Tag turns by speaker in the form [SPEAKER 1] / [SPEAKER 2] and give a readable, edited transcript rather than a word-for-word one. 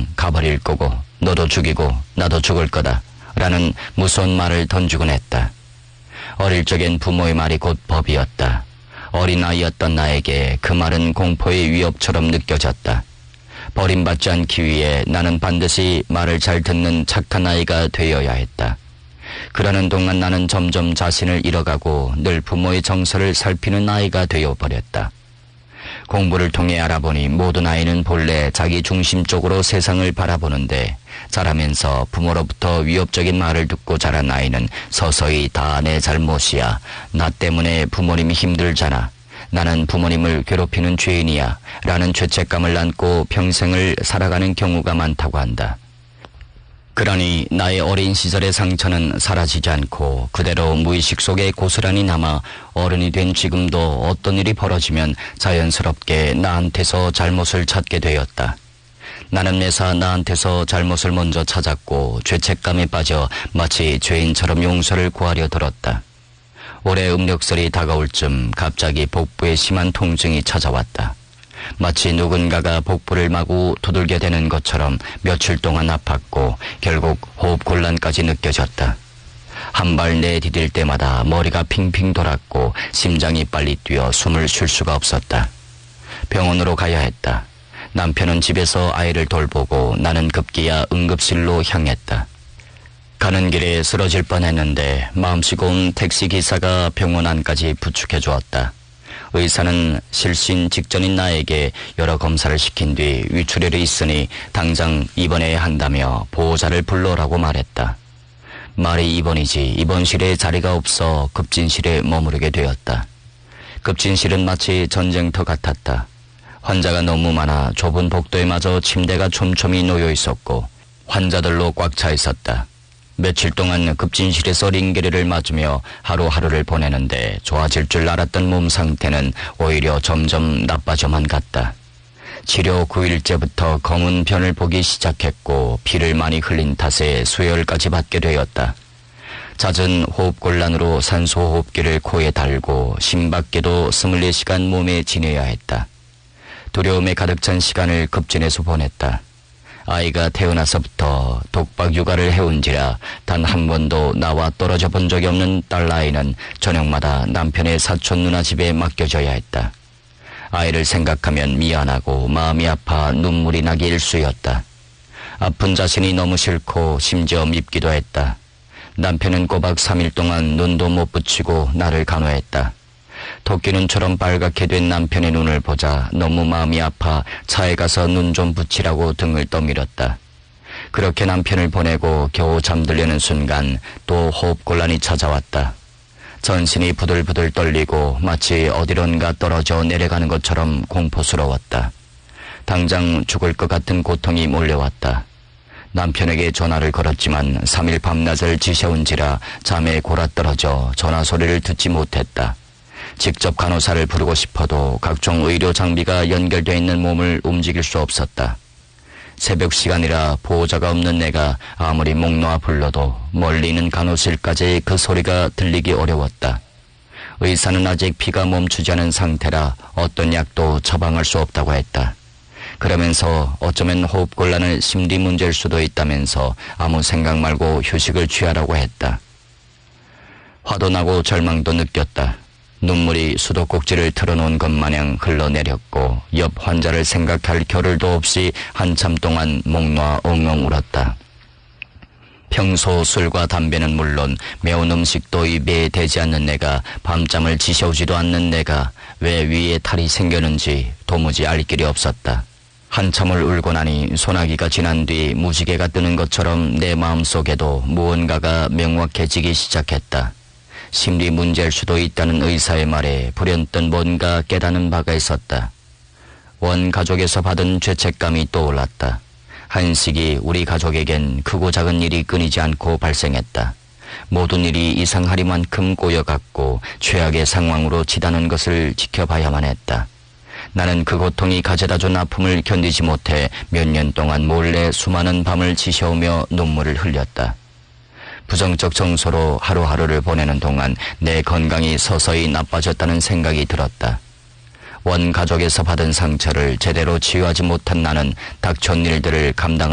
[SPEAKER 1] 나는 가버릴 거고 너도 죽이고 나도 죽을 거다 라는 무서운 말을 던지곤 했다. 어릴 적엔 부모의 말이 곧 법이었다. 어린아이였던 나에게 그 말은 공포의 위협처럼 느껴졌다. 버림받지 않기 위해 나는 반드시 말을 잘 듣는 착한 아이가 되어야 했다. 그러는 동안 나는 점점 자신을 잃어가고 늘 부모의 정서를 살피는 아이가 되어버렸다. 공부를 통해 알아보니 모든 아이는 본래 자기 중심적으로 세상을 바라보는데 자라면서 부모로부터 위협적인 말을 듣고 자란 아이는 서서히 다 내 잘못이야. 나 때문에 부모님이 힘들잖아. 나는 부모님을 괴롭히는 죄인이야. 라는 죄책감을 안고 평생을 살아가는 경우가 많다고 한다. 그러니 나의 어린 시절의 상처는 사라지지 않고 그대로 무의식 속에 고스란히 남아 어른이 된 지금도 어떤 일이 벌어지면 자연스럽게 나한테서 잘못을 찾게 되었다. 나는 매사 나한테서 잘못을 먼저 찾았고 죄책감에 빠져 마치 죄인처럼 용서를 구하려 들었다. 올해 음력설이 다가올 즈음 갑자기 복부에 심한 통증이 찾아왔다. 마치 누군가가 복부를 마구 두들겨 대는 것처럼 며칠 동안 아팠고 결국 호흡곤란까지 느껴졌다. 한 발 내디딜 때마다 머리가 핑핑 돌았고 심장이 빨리 뛰어 숨을 쉴 수가 없었다. 병원으로 가야 했다. 남편은 집에서 아이를 돌보고 나는 급기야 응급실로 향했다. 가는 길에 쓰러질 뻔했는데 마음씨고 온 택시기사가 병원 안까지 부축해 주었다. 의사는 실신 직전인 나에게 여러 검사를 시킨 뒤 위출혈이 있으니 당장 입원해야 한다며 보호자를 불러오라고 말했다. 말이 입원이지 입원실에 자리가 없어 급진실에 머무르게 되었다. 급진실은 마치 전쟁터 같았다. 환자가 너무 많아 좁은 복도에마저 침대가 촘촘히 놓여 있었고 환자들로 꽉 차 있었다. 며칠 동안 급진실에서 링게르를 맞으며 하루하루를 보내는데 좋아질 줄 알았던 몸 상태는 오히려 점점 나빠져만 갔다. 치료 9일째부터 검은 변을 보기 시작했고 피를 많이 흘린 탓에 수혈까지 받게 되었다. 잦은 호흡곤란으로 산소호흡기를 코에 달고 심박계도 24시간 몸에 지내야 했다. 두려움에 가득 찬 시간을 급진에서 보냈다. 아이가 태어나서부터 독박 육아를 해온지라 단 한 번도 나와 떨어져 본 적이 없는 딸아이는 저녁마다 남편의 사촌 누나 집에 맡겨져야 했다. 아이를 생각하면 미안하고 마음이 아파 눈물이 나기 일쑤였다. 아픈 자신이 너무 싫고 심지어 밉기도 했다. 남편은 꼬박 3일 동안 눈도 못 붙이고 나를 간호했다. 토끼눈처럼 빨갛게 된 남편의 눈을 보자 너무 마음이 아파 차에 가서 눈 좀 붙이라고 등을 떠밀었다. 그렇게 남편을 보내고 겨우 잠들려는 순간 또 호흡곤란이 찾아왔다. 전신이 부들부들 떨리고 마치 어디론가 떨어져 내려가는 것처럼 공포스러웠다. 당장 죽을 것 같은 고통이 몰려왔다. 남편에게 전화를 걸었지만 3일 밤낮을 지새운지라 잠에 골아떨어져 전화 소리를 듣지 못했다. 직접 간호사를 부르고 싶어도 각종 의료 장비가 연결되어 있는 몸을 움직일 수 없었다. 새벽 시간이라 보호자가 없는 내가 아무리 목 놓아 불러도 멀리 있는 간호실까지 그 소리가 들리기 어려웠다. 의사는 아직 피가 멈추지 않은 상태라 어떤 약도 처방할 수 없다고 했다. 그러면서 어쩌면 호흡곤란은 심리 문제일 수도 있다면서 아무 생각 말고 휴식을 취하라고 했다. 화도 나고 절망도 느꼈다. 눈물이 수도꼭지를 틀어놓은 것 마냥 흘러내렸고 옆 환자를 생각할 겨를도 없이 한참 동안 목 놓아 엉엉 울었다. 평소 술과 담배는 물론 매운 음식도 입에 대지 않는 내가, 밤잠을 지새우지도 않는 내가 왜 위에 탈이 생겼는지 도무지 알 길이 없었다. 한참을 울고 나니 소나기가 지난 뒤 무지개가 뜨는 것처럼 내 마음속에도 무언가가 명확해지기 시작했다. 심리 문제일 수도 있다는 의사의 말에 불현듯 뭔가 깨닫는 바가 있었다. 원 가족에서 받은 죄책감이 떠올랐다. 한식이 우리 가족에겐 크고 작은 일이 끊이지 않고 발생했다. 모든 일이 이상하리만큼 꼬여갔고 최악의 상황으로 치닫는 것을 지켜봐야만 했다. 나는 그 고통이 가져다준 아픔을 견디지 못해 몇 년 동안 몰래 수많은 밤을 지새우며 눈물을 흘렸다. 부정적 정서로 하루하루를 보내는 동안 내 건강이 서서히 나빠졌다는 생각이 들었다. 원 가족에서 받은 상처를 제대로 치유하지 못한 나는 닥쳐온 일들을 감당할